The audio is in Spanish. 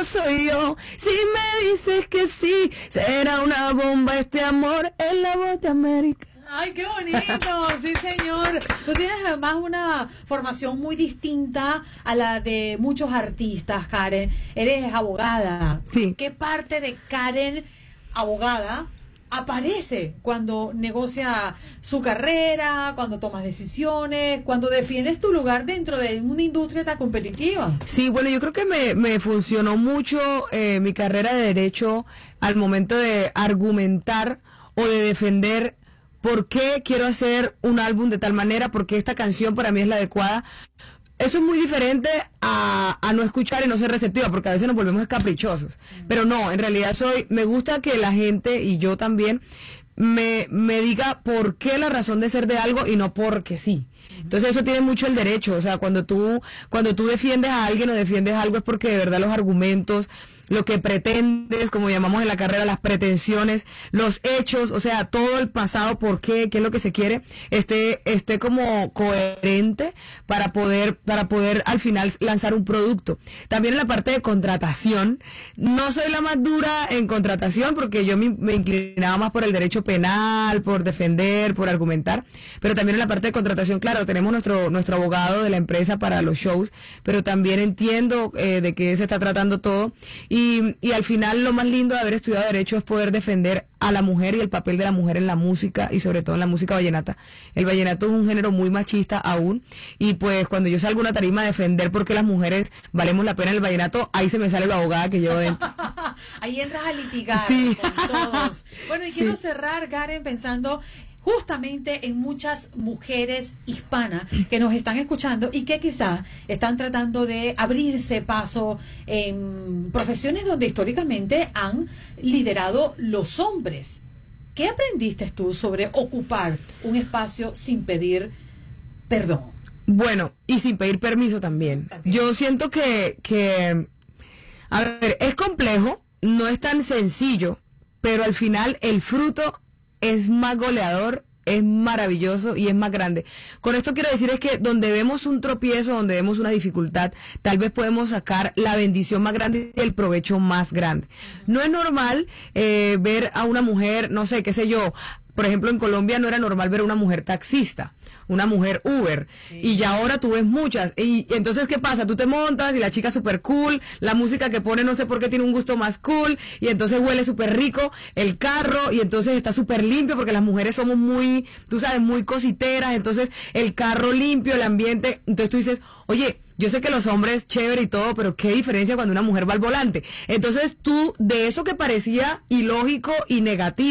soy yo. Si me dices que sí, será una bomba este amor en la voz de América. ¡Ay, qué bonito! Sí, señor. Tú tienes además una formación muy distinta a la de muchos artistas, Karen. Eres abogada. Sí. ¿Qué parte de Karen, abogada, aparece cuando negocia su carrera, cuando tomas decisiones, cuando defiendes tu lugar dentro de una industria tan competitiva? Sí, bueno, yo creo que me funcionó mucho mi carrera de derecho al momento de argumentar o de defender por qué quiero hacer un álbum de tal manera, porque esta canción para mí es la adecuada. Eso es muy diferente a no escuchar y no ser receptiva, porque a veces nos volvemos caprichosos. Pero no, en realidad me gusta que la gente, y yo también, me diga por qué la razón de ser de algo y no porque sí. Entonces eso tiene mucho el derecho, o sea, cuando tú defiendes a alguien o defiendes algo es porque de verdad los argumentos, lo que pretendes, como llamamos en la carrera, las pretensiones, los hechos, o sea, todo el pasado, por qué es lo que se quiere, esté como coherente para poder al final lanzar un producto. También en la parte de contratación, no soy la más dura en contratación porque yo me inclinaba más por el derecho penal, por defender, por argumentar, pero también en la parte de contratación, claro, tenemos nuestro abogado de la empresa para los shows, pero también entiendo de qué se está tratando todo. Y al final lo más lindo de haber estudiado Derecho es poder defender a la mujer y el papel de la mujer en la música y sobre todo en la música vallenata. El vallenato es un género muy machista aún y pues cuando yo salgo a una tarima a defender por qué las mujeres valemos la pena en el vallenato, ahí se me sale la abogada que llevo dentro. Ahí entras a litigar sí. con todos. Bueno, y quiero cerrar, Karen, pensando justamente en muchas mujeres hispanas que nos están escuchando y que quizás están tratando de abrirse paso en profesiones donde históricamente han liderado los hombres. ¿Qué aprendiste tú sobre ocupar un espacio sin pedir perdón? Bueno, y sin pedir permiso también. Yo siento que a ver, es complejo, no es tan sencillo, pero al final el fruto es más goleador, es maravilloso y es más grande. Con esto quiero decir es que donde vemos un tropiezo, donde vemos una dificultad, tal vez podemos sacar la bendición más grande y el provecho más grande. No es normal ver a una mujer, no sé, qué sé yo, por ejemplo en Colombia no era normal ver a una mujer taxista, una mujer Uber, sí. Y ya ahora tú ves muchas, y entonces ¿qué pasa? Tú te montas y la chica súper cool, la música que pone no sé por qué tiene un gusto más cool, y entonces huele súper rico el carro, y entonces está súper limpio, porque las mujeres somos muy, tú sabes, muy cositeras, entonces el carro limpio, el ambiente, entonces tú dices, oye, yo sé que los hombres chévere y todo, pero qué diferencia cuando una mujer va al volante. Entonces tú, de eso que parecía ilógico y negativo,